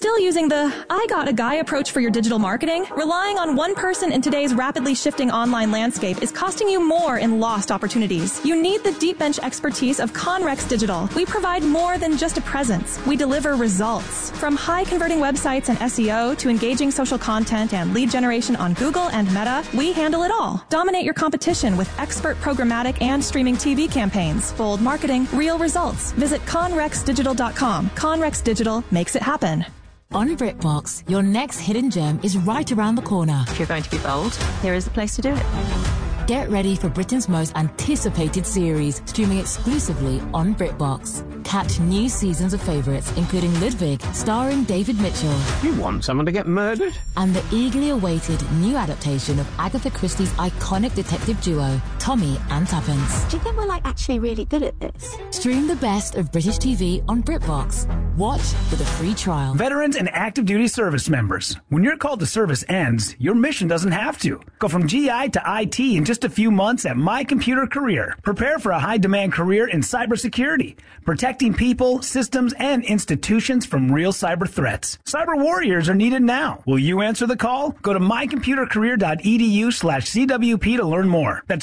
Still using the I got a guy approach for your digital marketing? Relying on one person in today's rapidly shifting online landscape is costing you more in lost opportunities. You need the deep bench expertise of Conrex Digital. We provide more than just a presence. We deliver results. From high converting websites and SEO to engaging social content and lead generation on Google and Meta, we handle it all. Dominate your competition with expert programmatic and streaming TV campaigns. Bold marketing, real results. Visit conrexdigital.com. Conrex Digital makes it happen. On BritBox, your next hidden gem is right around the corner. If you're going to be bold, here is the place to do it. Get ready for Britain's most anticipated series, streaming exclusively on BritBox. Catch new seasons of favourites, including Ludwig, starring David Mitchell. You want someone to get murdered? And the eagerly awaited new adaptation of Agatha Christie's iconic detective duo, Tommy and Tuppence. Do you think we're actually really good at this? Stream the best of British TV on BritBox. Watch with a free trial. Veterans and active duty service members. When your call to service ends, your mission doesn't have to. Go from GI to IT in just a few months at My Computer Career. Prepare for a high-demand career in cybersecurity, protecting people, systems, and institutions from real cyber threats. Cyber warriors are needed now. Will you answer the call? Go to mycomputercareer.edu/CWP to learn more. That's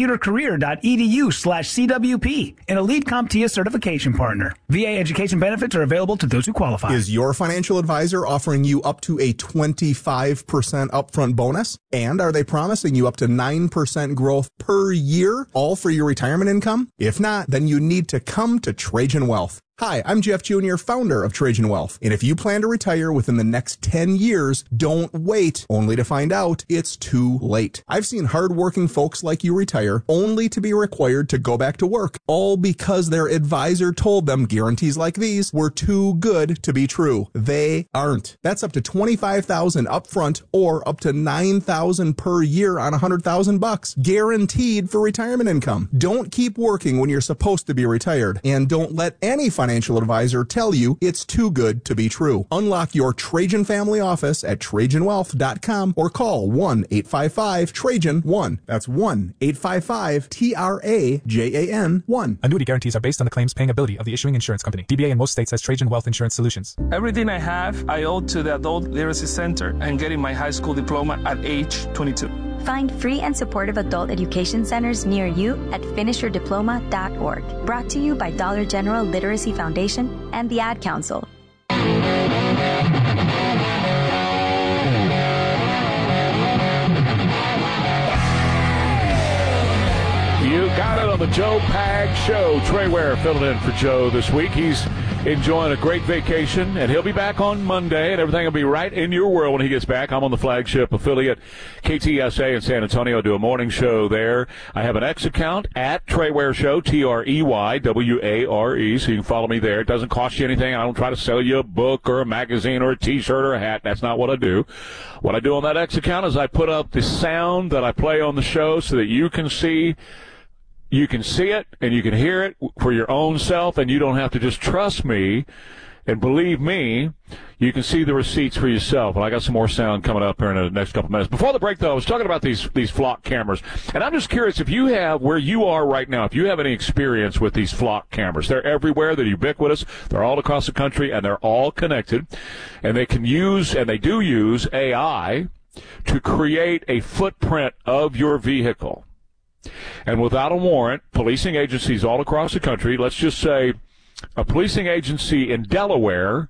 mycomputercareer.edu/CWP, an elite CompTIA certification partner. VA education benefits are available to those who qualify. Is your financial advisor offering you up to a 25% upfront bonus? And are they promising you up to 9% growth per year, all for your retirement income? If not, then you need to come to Trajan Wealth. Hi, I'm Jeff Jr., founder of Trajan Wealth. And if you plan to retire within the next 10 years, don't wait only to find out it's too late. I've seen hardworking folks like you retire only to be required to go back to work, all because their advisor told them guarantees like these were too good to be true. They aren't. That's up to $25,000 upfront or up to $9,000 per year on $100,000, guaranteed for retirement income. Don't keep working when you're supposed to be retired, and don't let any financial advisor tell you it's too good to be true. Unlock your Trajan family office at TrajanWealth.com or call 1-855-TRAJAN-1. That's 1-855-TRAJAN-1. Annuity guarantees are based on the claims paying ability of the issuing insurance company. DBA in most states has Trajan Wealth Insurance Solutions. Everything I have, I owe to the Adult Literacy Center and getting my high school diploma at age 22. Find free and supportive adult education centers near you at finishyourdiploma.org. Brought to you by Dollar General Literacy Foundation and the Ad Council. You got it on the Joe Pag Show. Trey Ware filling in for Joe this week. He's enjoying a great vacation, and he'll be back on Monday, and everything will be right in your world when he gets back. I'm on the flagship affiliate KTSA in San Antonio. I do a morning show there. I have an X account at Trey Ware Show, TREYWARE, so you can follow me there. It doesn't cost you anything. I don't try to sell you a book or a magazine or a T-shirt or a hat. That's not what I do. What I do on that X account is I put up the sound that I play on the show so that you can see it and you can hear it for your own self, and you don't have to just trust me and believe me. You can see the receipts for yourself. And I got some more sound coming up here in the next couple of minutes. Before the break, though, I was talking about these flock cameras. And I'm just curious if you have, where you are right now, if you have any experience with these flock cameras. They're everywhere. They're ubiquitous. They're all across the country, and they're all connected. And they can use, and they do use, AI to create a footprint of your vehicle. And without a warrant, policing agencies all across the country, let's just say a policing agency in Delaware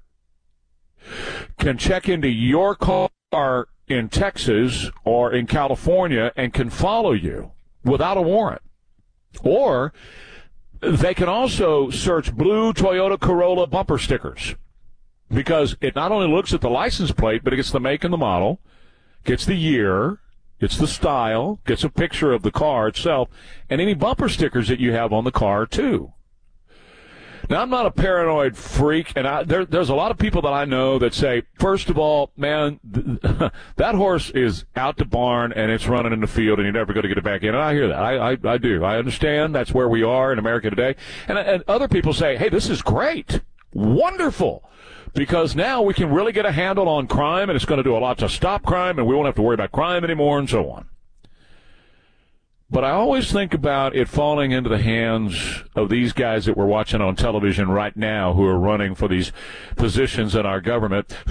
can check into your car in Texas or in California and can follow you without a warrant. Or they can also search blue Toyota Corolla bumper stickers, because it not only looks at the license plate, but it gets the make and the model, gets the year, gets the style, gets a picture of the car itself, and any bumper stickers that you have on the car, too. Now, I'm not a paranoid freak, and there's a lot of people that I know that say, first of all, man, that horse is out the barn, and it's running in the field, and you're never going to get it back in. And I hear that. I do. I understand that's where we are in America today. And other people say, hey, this is great. Wonderful. Because now we can really get a handle on crime, and it's going to do a lot to stop crime, and we won't have to worry about crime anymore, and so on. But I always think about it falling into the hands of these guys that we're watching on television right now who are running for these positions in our government,